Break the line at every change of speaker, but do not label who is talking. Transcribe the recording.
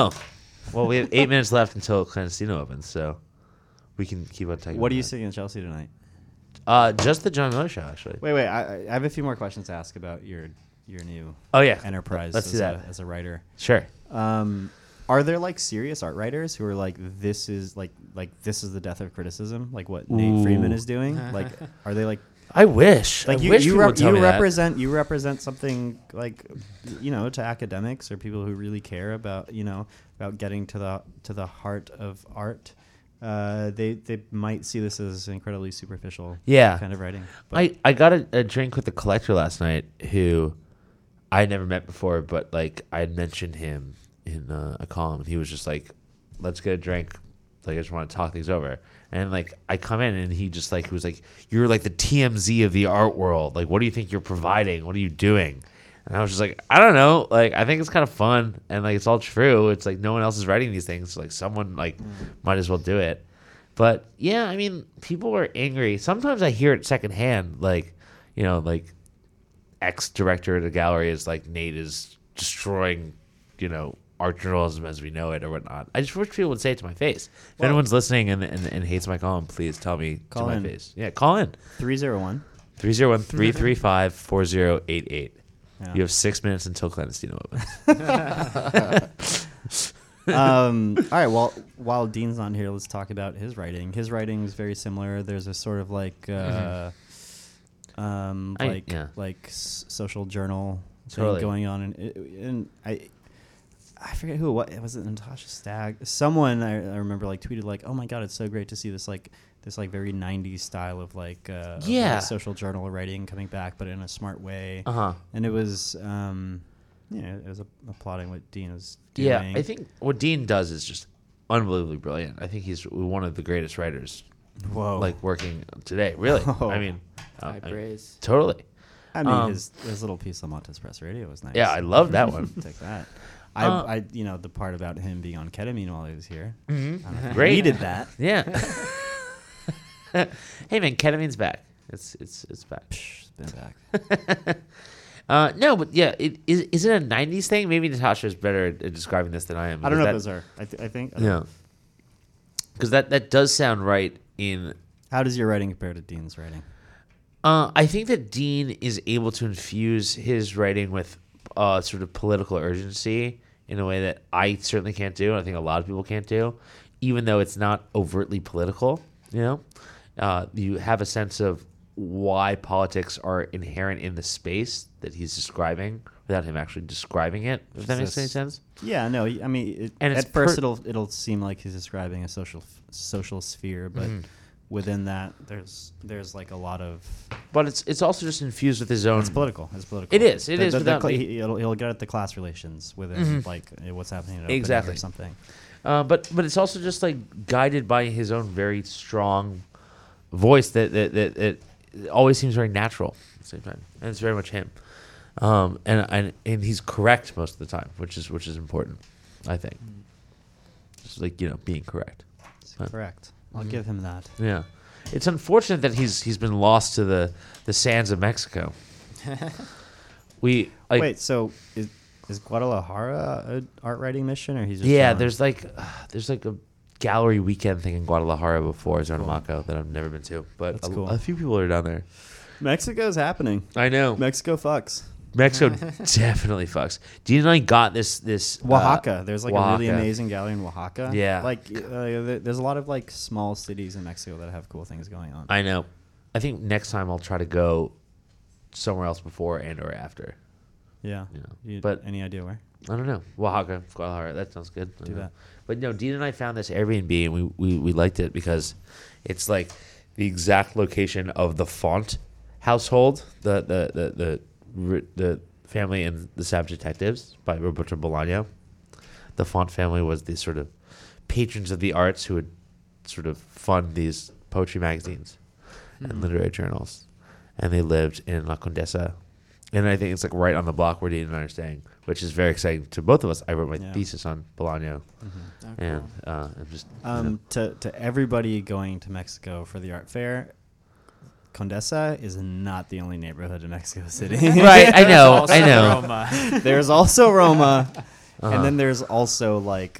Oh, well, we have 8 minutes left until Clandestino opens, so we can keep on talking.
What are
about
you
that.
seeing in Chelsea tonight?
Just the John Miller show, actually.
Wait. I have a few more questions to ask about your new
Oh yeah,
enterprise
Let's do that.
as a writer.
Sure.
Are there like serious art writers who are like this is like this is the death of criticism, like what Nate Freeman is doing? Like, are they like
I wish.
like
I
you
wish
you,
people would tell me that.
represent something like to academics or people who really care about about getting to the heart of art. They might see this as incredibly superficial kind of writing. But
I got a drink with a collector last night who I had never met before, but like I had mentioned him in a column, and he was just like, "Let's get a drink. Like I just want to talk things over." And like I come in, and he just like he was like, "You're like the TMZ of the art world. Like, what do you think you're providing? What are you doing?" And I was just like, "I don't know. Like, I think it's kind of fun, and like it's all true. It's like no one else is writing these things. So, like someone like might as well do it." But yeah, I mean, people were angry. Sometimes I hear it secondhand, like like ex-director of the gallery is like Nate is destroying, art journalism as we know it or whatnot. I just wish people would say it to my face. If anyone's listening and hates my column, please tell me to my face. Yeah, call in.
301.
301-335-4088.
Yeah.
You have 6 minutes until Clandestino opens.
All right. Well, while Dean's not here, let's talk about his writing. His writing is very similar. There's a sort of like social journal thing going on, and I forget who. What was it? Natasha Stagg. Someone I remember like tweeted like, "Oh my god, it's so great to see this very 90s style of of social journal writing coming back, but in a smart way." And it was it was applauding what Dean was doing.
Yeah, I think what Dean does is just unbelievably brilliant. I think he's one of the greatest writers.
Whoa.
Like working today, really.
Whoa.
I mean,
high praise.
Totally.
I mean, his little piece on Montes Press Radio was nice.
Yeah, I love that one.
Take that. I the part about him being on ketamine while he was here.
Mm-hmm. Great.
Needed that.
Yeah. Hey man, ketamine's back. It's back.
It's been back.
No, but yeah, is it a '90s thing? Maybe Natasha's better at describing this than I am.
I don't know if those are. I think.
Yeah. Because that does sound right in.
How does your writing compare to Dean's writing?
I think that Dean is able to infuse his writing with sort of political urgency in a way that I certainly can't do, and I think a lot of people can't do, even though it's not overtly political. You have a sense of why politics are inherent in the space that he's describing without him actually describing it. If that makes any sense.
Yeah, no, I mean, at first it'll seem like he's describing a social sphere, but within that, there's like a lot of.
But it's also just infused with his own.
It's political.
It is.
He'll get at the class relations within like what's happening at
exactly
or something.
But it's also just like guided by his own very strong voice that always seems very natural at the same time, and it's very much him. And he's correct most of the time, which is important, I think. Just like being correct.
Correct. I'll give him that.
Yeah, it's unfortunate that he's been lost to the sands of Mexico. Wait,
so is Guadalajara an art writing mission, or he's just
there's like a gallery weekend thing in Guadalajara before Zonamaco that I've never been to, but a few people are down there.
Mexico's happening.
I know.
Mexico fucks.
Mexico definitely fucks. Dean and I got this
Oaxaca. There's like
Oaxaca.
a really amazing gallery in Oaxaca.
Yeah.
Like there's a lot of like small cities in Mexico that have cool things going on.
I know. I think next time I'll try to go somewhere else before and or after.
Yeah.
But
any idea where?
I don't know. Oaxaca, Guadalajara. That sounds good.
Do that.
But no, Dean and I found this Airbnb and we liked it because it's like the exact location of the Font household, the family in The Savage Detectives by Roberto Bolaño. The Font family was the sort of patrons of the arts who would sort of fund these poetry magazines and literary journals. And they lived in La Condesa. And I think it's like right on the block where Dean and I are staying, which is very exciting to both of us. I wrote my thesis on Bolaño. And just
to everybody going to Mexico for the art fair, Condesa is not the only neighborhood in Mexico City.
Right, I know.
There's also Roma. And then there's also like